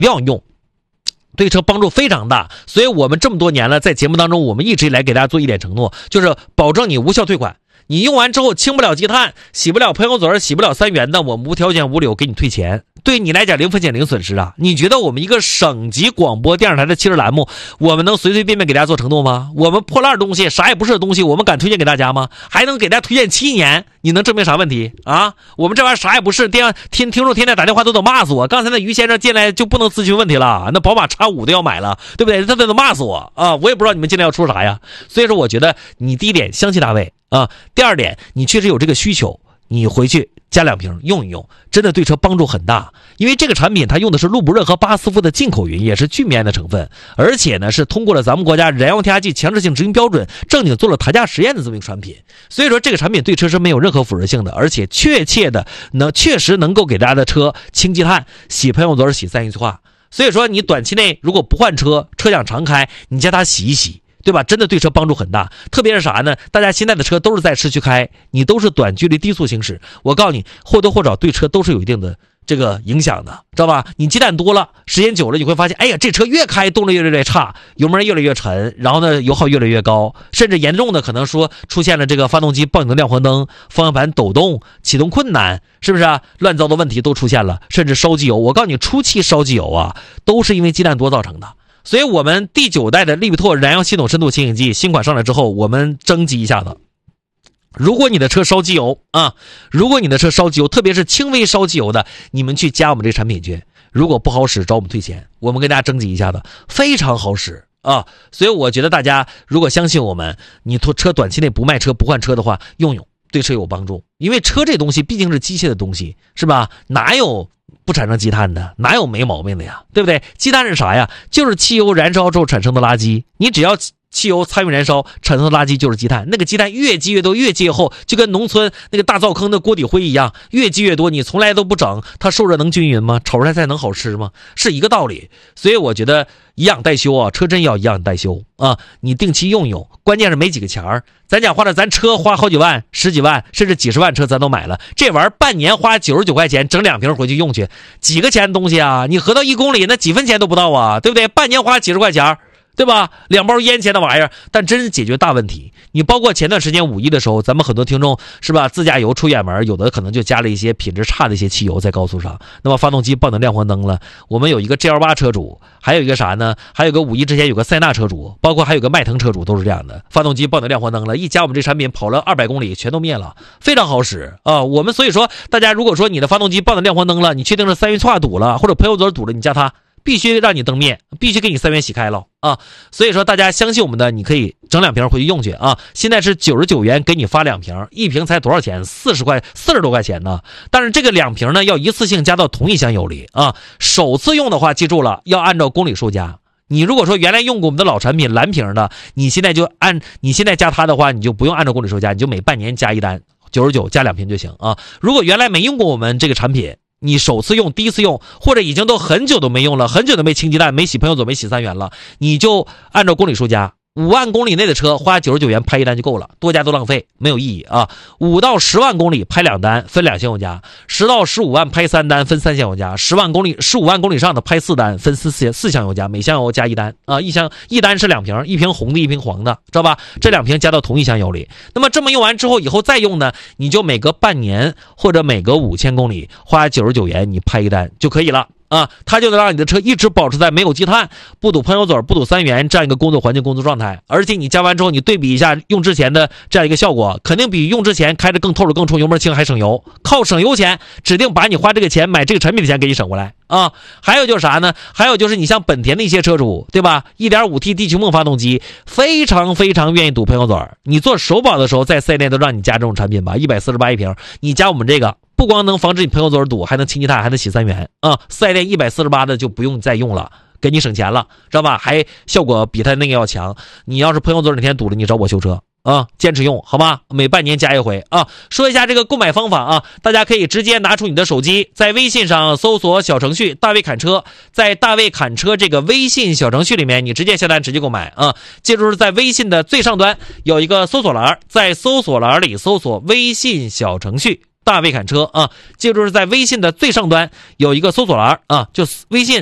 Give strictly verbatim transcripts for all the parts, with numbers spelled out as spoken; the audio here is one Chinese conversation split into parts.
要用，对车帮助非常大。所以我们这么多年了，在节目当中我们一直以来给大家做一点承诺，就是保证你无效退款。你用完之后清不了积碳，洗不了喷油嘴，洗不了三元的，我们无条件无理由给你退钱，对你来讲零风险零损失啊！你觉得我们一个省级广播电视台的汽车栏目，我们能随随便便给大家做承诺吗？我们破烂东西啥也不是的东西，我们敢推荐给大家吗？还能给大家推荐七年，你能证明啥问题啊？我们这玩意儿啥也不是，电听听众天天打电话都得骂死我。刚才那于先生进来就不能咨询问题了，那宝马 X 五 都要买了，对不对？他都得骂死我啊！我也不知道你们进来要出啥呀。所以说我觉得你第一点相信大卫啊，第二点你确实有这个需求，你回去加两瓶用一用，真的对车帮助很大。因为这个产品它用的是路布热和巴斯夫的进口云，也是聚醚的成分，而且呢是通过了咱们国家燃油添加剂强制性执行标准，正经做了台架实验的这么一个产品。所以说这个产品对车是没有任何腐蚀性的，而且确切的能确实能够给大家的车清积碳、洗喷油嘴、洗三元化。所以说你短期内如果不换车，车想常开，你叫它洗一洗，对吧？真的对车帮助很大。特别是啥呢？大家现在的车都是在市区开，你都是短距离低速行驶，我告诉你或多或少对车都是有一定的这个影响的，知道吧？你鸡蛋多了，时间久了你会发现，哎呀，这车越开动力越来越差，油门越来越沉，然后呢油耗越来越高，甚至严重的可能说出现了这个发动机报警的亮黄灯，方向盘抖动，启动困难，是不是啊？乱糟的问题都出现了，甚至烧机油。我告诉你，初期烧机油啊，都是因为鸡蛋多造成的。所以我们第九代的利比拓燃油系统深度清洗剂新款上来之后，我们征集一下子，如果你的车烧机油啊，如果你的车烧机油，特别是轻微烧机油的，你们去加我们这个产品去，如果不好使找我们退钱，我们给大家征集一下子，非常好使啊。所以我觉得大家如果相信我们，你车短期内不卖车不换车的话，用用对车有帮助。因为车这东西毕竟是机械的东西，是吧？哪有不产生积碳的，哪有没毛病的呀，对不对？积碳是啥呀？就是汽油燃烧之后产生的垃圾，你只要汽油参与燃烧产生的垃圾就是积碳，那个积碳越积越多，越积越厚，就跟农村那个大灶坑的锅底灰一样，越积越多，你从来都不整，它受热能均匀吗？炒出来菜能好吃吗？是一个道理。所以我觉得以养代修啊，车真要以养代修啊，你定期用用，关键是没几个钱儿。咱讲话了，咱车花好几万、十几万，甚至几十万车咱都买了，这玩意儿半年花九十九块钱整两瓶回去用去，几个钱的东西啊？你合到一公里那几分钱都不到啊，对不对？半年花几十块钱，对吧？两包烟钱的玩意儿，但真是解决大问题。你包括前段时间五一的时候，咱们很多听众是吧，自驾游出远门，有的可能就加了一些品质差的一些汽油在高速上，那么发动机报警亮黄灯了。我们有一个 G L 八 车主，还有一个啥呢？还有个五一之前有个塞纳车主，包括还有个迈腾车主，都是这样的，发动机报警亮黄灯了，一加我们这产品跑了二百公里全都灭了，非常好使啊。我们所以说大家如果说你的发动机报警亮黄灯了，你确定是三元化堵了或者喷油嘴堵了，你加它必须让你灯灭，必须给你三元洗开了啊！所以说大家相信我们的，你可以整两瓶回去用去啊！现在是九十九元给你发两瓶，一瓶才多少钱？四十块，四十多块钱呢。但是这个两瓶呢，要一次性加到同一箱油里啊。首次用的话，记住了，要按照公里数加。你如果说原来用过我们的老产品蓝瓶的，你现在就按你现在加它的话，你就不用按照公里数加，你就每半年加一单，九十九加两瓶就行啊。如果原来没用过我们这个产品，你首次用第一次用，或者已经都很久都没用了，很久都没清鸡蛋，没洗喷油嘴，没洗三元了，你就按照公里数加，五万公里内的车花九十九元拍一单就够了，多加都浪费，没有意义啊。五到十万公里拍两单，分两箱油加；十到十五万拍三单，分三箱油加；十万公里十五万公里上的拍四单，分四四四箱油加，每箱油加一单啊，一箱一单是两瓶，一瓶红的，一瓶黄的，知道吧？这两瓶加到同一箱油里。那么这么用完之后，以后再用呢，你就每隔半年或者每隔五千公里花九十九元，你拍一单就可以了。啊，它就能让你的车一直保持在没有积碳、不堵喷油嘴、不堵三元这样一个工作环境、工作状态。而且你加完之后，你对比一下用之前的这样一个效果，肯定比用之前开着更透着、更冲、油门轻还省油。靠省油钱，指定把你花这个钱买这个产品的钱给你省过来啊。还有就是啥呢？还有就是你像本田的一些车主，对吧 ？一点五 T 地球梦发动机非常非常愿意堵喷油嘴，你做首保的时候在四 S 店都让你加这种产品吧，一百四十八一瓶，你加我们这个。不光能防止你喷油嘴堵，还能清积碳，还能洗三元啊！四 S 店一百四十八的就不用再用了，给你省钱了，知道吧？还效果比它那个要强。你要是喷油嘴哪天堵了，你找我修车啊，坚持用好吗？每半年加一回啊。说一下这个购买方法啊，大家可以直接拿出你的手机，在微信上搜索小程序大卫侃车，在大卫侃车这个微信小程序里面，你直接下单直接购买啊。记住是在微信的最上端有一个搜索栏，在搜索栏里搜索微信小程序大卫侃车啊，记住是在微信的最上端有一个搜索栏啊，就微信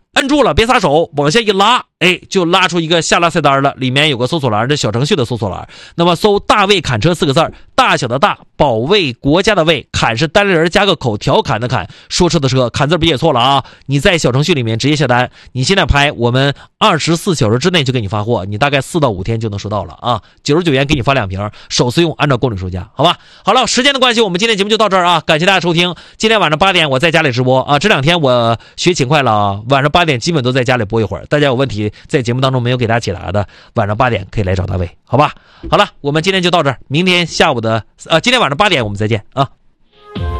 摁住了，别撒手，往下一拉，哎，就拉出一个下拉菜单了，里面有个搜索栏，这小程序的搜索栏。那么搜大卫侃车四个字儿，大小的大，保卫国家的卫，侃是单立人加个口，调侃的侃，说车的车，侃字别写错了啊！你在小程序里面直接下单，你现在拍，我们二十四小时之内就给你发货，你大概四到五天就能收到了啊，九十九元给你发两瓶，首次用按照公里数价，好吧？好了，时间的关系，我们今天节目就到这儿啊，感谢大家收听。今天晚上八点我在家里直播啊，这两天我学勤快了啊，晚上八点基本都在家里播一会儿，大家有问题在节目当中没有给大家解答的，晚上八点可以来找大卫，好吧？好了，我们今天就到这儿，明天下午的呃，今天晚上八点我们再见啊。